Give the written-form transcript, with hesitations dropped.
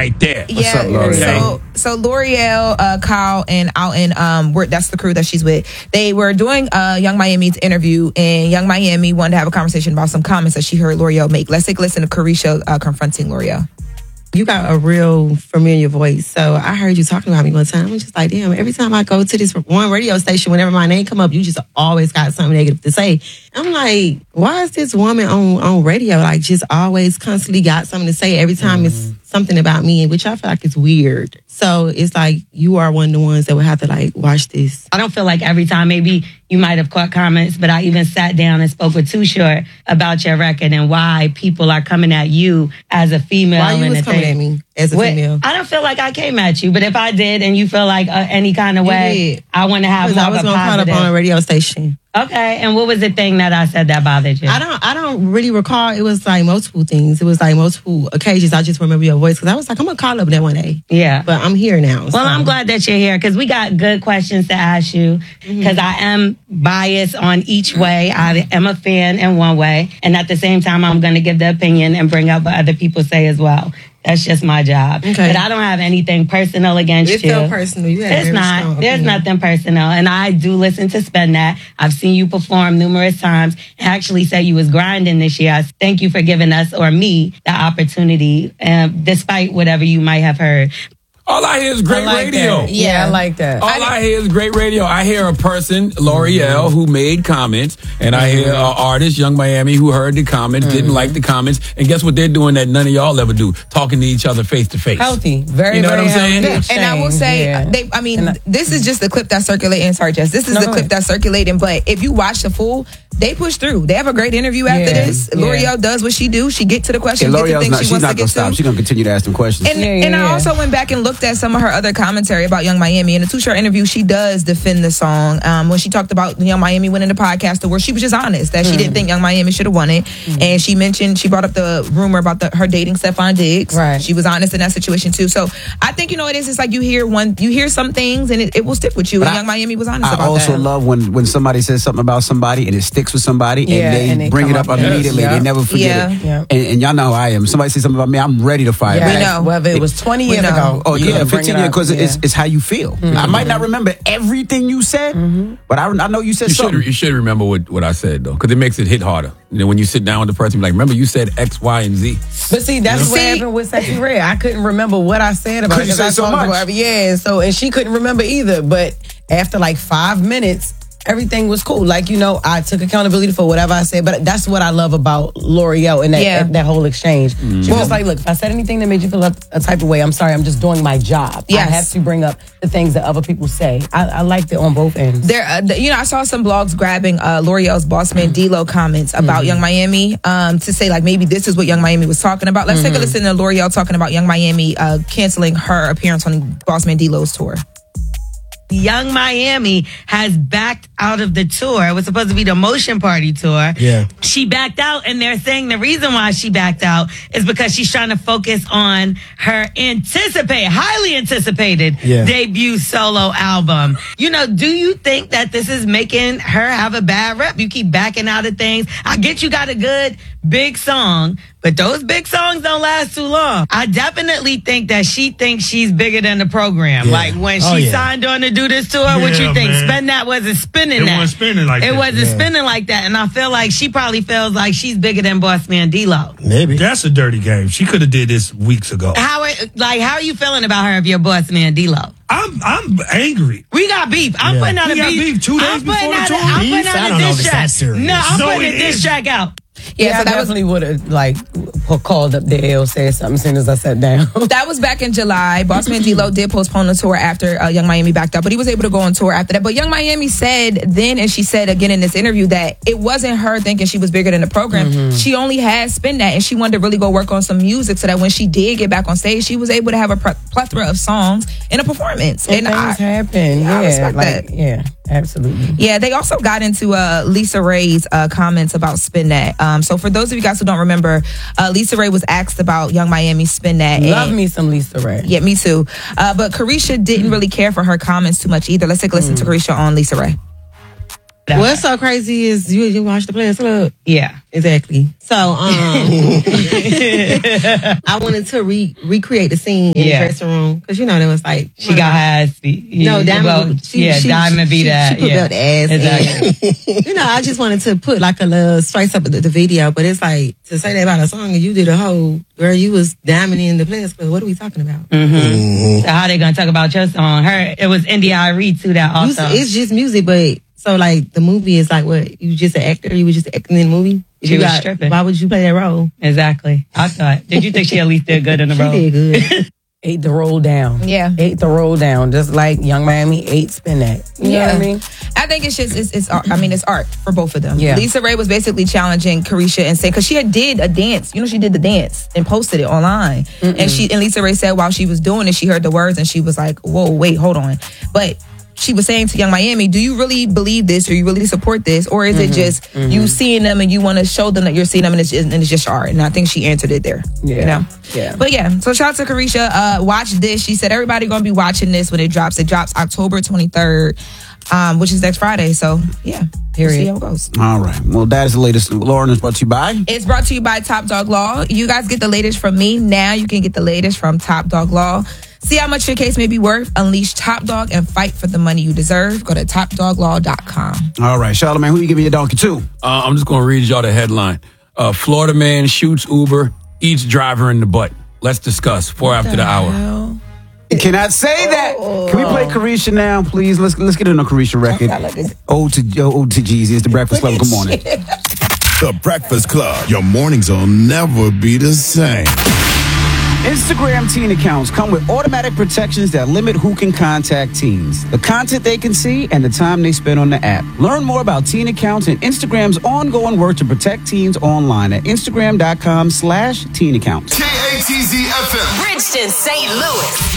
right there. Yeah, What's up, L'Oreal? So L'Oreal, Kyle, and Alton, that's the crew that she's with. They were doing Young Miami's interview, and Young Miami wanted to have a conversation about some comments that she heard L'Oreal make. Let's take a listen to Carisha confronting L'Oreal. You got a real familiar voice. So I heard you talking about me one time. I'm just like, damn, every time I go to this one radio station, whenever my name come up, you just always got something negative to say. I'm like, why is this woman on radio, like, just always constantly got something to say every time it's something about me, which I feel like is weird. So it's like, you are one of the ones that would have to, like, watch this. I don't feel like every time, maybe you might have caught comments, but I even sat down and spoke with Too Short about your record and why people are coming at you as a female. Why you was coming at me as a female? I don't feel like I came at you, but if I did and you feel like any kind of way, I want to have more I was of a going to call up on a radio station. Okay, and what was the thing that I said that bothered you? I don't really recall. It was like multiple things. It was like multiple occasions. I just remember your voice because I was like, I'm gonna call up that one day. Yeah, but I'm here now. Well, I'm glad that you're here because we got good questions to ask you. Because I am biased on each way. I am a fan in one way, and at the same time, I'm going to give the opinion and bring up what other people say as well. That's just my job. Okay. But I don't have anything personal against you. It's so personal. You it's not. There's nothing personal. And I do listen to Spend That. I've seen you perform numerous times. I actually said you was grinding this year. Thank you for giving us, or me, the opportunity, despite whatever you might have heard. All I hear is great radio. That. Yeah, I like that. All I hear is great radio. I hear a person, L'Oreal, who made comments, and I hear an artist, Young Miami, who heard the comments, didn't like the comments, and guess what they're doing that none of y'all ever do? Talking to each other face to face. Healthy. Very, you know very what I'm saying? healthy. And I will say, this is just the clip that's circulating. Sorry, Jess. This is the clip that's circulating, but if you watch the full, they push through. They have a great interview after this. L'Oreal does what she do. She get to the questions, get the things she wants to get to. She's going to continue to ask them questions. And I also went back and looked at some of her other commentary about Young Miami. In the Too Short interview, she does defend the song. When she talked about Young Miami winning the podcast award, she was just honest that she didn't think Young Miami should have won it. And she brought up the rumor about her dating Stephon Diggs. Right. She was honest in that situation too. So I think, it's like you hear some things and it will stick with you. And Young Miami was honest about that. I also love when somebody says something about somebody and it sticks with somebody. And they bring it up immediately. They never forget it. Yeah. And y'all know how I am. Somebody says something about me, I'm ready to fire back. We know. Whether it was 20 years ago. Oh, yeah, 15 years, because it's how you feel. I might not remember everything you said, but I know you said something. You should remember what I said, though, because it makes it hit harder. When you sit down with the person, like, remember you said X, Y, and Z. But see, that's what happened with Sexy Red. I couldn't remember what I said about it. Because you say so much. And she couldn't remember either. But after like 5 minutes, everything was cool. Like, I took accountability for whatever I said, but that's what I love about L'Oreal and that whole exchange. She was like, look, if I said anything that made you feel a type of way, I'm sorry, I'm just doing my job. Yes. I have to bring up the things that other people say. I liked it on both ends. I saw some blogs grabbing L'Oreal's bossman D-Lo comments about Young Miami to say, like, maybe this is what Young Miami was talking about. Let's take a listen to L'Oreal talking about Young Miami canceling her appearance on bossman D-Lo's tour. Young Miami has backed out of the tour. It was supposed to be the Motion Party tour. Yeah. She backed out, and they're saying the reason why she backed out is because she's trying to focus on her highly anticipated debut solo album. Do you think that this is making her have a bad rep? You keep backing out of things. I get you got a good big song, but those big songs don't last too long. I definitely think that she thinks she's bigger than the program. Like when she signed on to do this tour, what you think? Man. Spend That wasn't spinning that. It wasn't spinning like that. It wasn't spinning like that. And I feel like she probably feels like she's bigger than Bossman D-Lo. Maybe. That's a dirty game. She could have did this weeks ago. How are you feeling about her if you're Bossman D-Lo? I'm angry. We got beef. I'm putting out a beef. 2 days before the tour. I'm putting out a diss track. No, I'm putting a diss track out. Yeah, so I definitely would have called up the L, said something as soon as I sat down. That was back in July. Bossman D-Lo did postpone the tour after Young Miami backed out, but he was able to go on tour after that. But Young Miami said then, and she said again in this interview, that it wasn't her thinking she was bigger than the program. She only had Spin That, and she wanted to really go work on some music so that when she did get back on stage, she was able to have a plethora of songs in a performance. And things happen. I respect that. Yeah, absolutely. Yeah, they also got into Lisa Ray's comments about Spin That. So for those of you guys who don't remember, Lisa Ray was asked about Young Miami's Spin That. Love me some Lisa Ray. Yeah, me too. But Carisha didn't really care for her comments too much either. Let's take a listen to Carisha on Lisa Ray. What's so crazy is you watch the Players Club. Yeah, exactly. So I wanted to recreate the scene in the dressing room because there was like she got her ass beat. Diamond. Diamond beat that. She put out the ass. Exactly. And, I just wanted to put like a little spice up the video, but it's like to say that about a song and you did a whole girl. You was Diamond in the Players Club. What are we talking about? So how they gonna talk about your song? It was India.Arie too. That also it's just music, but. So, like, the movie is like, what? You just an actor? You was just acting in the movie? She was stripping. Why would you play that role? Exactly. I thought. Did you think she at least did good in the role? She did good. Ate the roll down. Yeah. Ate the roll down. Just like Young Miami ate Spin That. You know what I mean? I think it's just, it's art. I mean, it's art for both of them. Yeah. LisaRaye was basically challenging Caresha and saying, because she did a dance. She did the dance and posted it online. And LisaRaye said while she was doing it, she heard the words and she was like, whoa, wait, hold on. But she was saying to Young Miami, do you really believe this or you really support this? Or is it just you seeing them and you want to show them that you're seeing them and it's just art? And I think she answered it there. Yeah. Yeah. But yeah, so shout out to Caresha. Watch this. She said everybody going to be watching this when it drops. It drops October 23rd, which is next Friday. So yeah. We'll see how it goes. All right. Well, that is the latest. Lauren, is brought to you by? It's brought to you by Top Dog Law. You guys get the latest from me. Now you can get the latest from Top Dog Law. See how much your case may be worth. Unleash Top Dog and fight for the money you deserve. Go to topdoglaw.com. All right. Charlamagne, who you giving your donkey to? I'm just going to read y'all the headline. Florida man shoots Uber, eats driver in the butt. Let's discuss 4 after the hour. You cannot say that. Can we play Caresha now, please? Let's get in a Caresha record. Ode to Jeezy. It's the Breakfast Club. Good morning. The Breakfast Club. Your mornings will never be the same. Instagram teen accounts come with automatic protections that limit who can contact teens, the content they can see, and the time they spend on the app. Learn more about teen accounts and Instagram's ongoing work to protect teens online at Instagram.com/teen accounts. KATZ FM. Bridgeton, St. Louis.